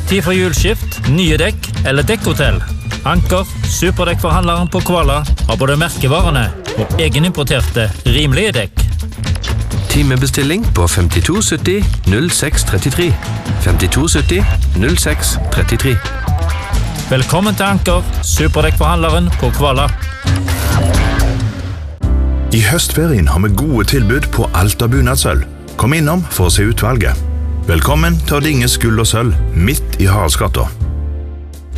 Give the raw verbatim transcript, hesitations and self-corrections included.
tid for hjulskift, nye dekk eller dekkhotell. Anker, superdekkforhandleren på Koala, har både merkevarene og egenimporterte rimelige dekk. Timebestilling på femtito sytti null seks trettitre. femtito sytti null seks trettitre. Velkommen til Anker, superdekkforhandleren på Koala. I høstferien har vi gode tilbud på alt av bunadssølv. Kom innom for å se utvalget. Velkommen til Dinges gull og sølv, midt i Haraldsgata.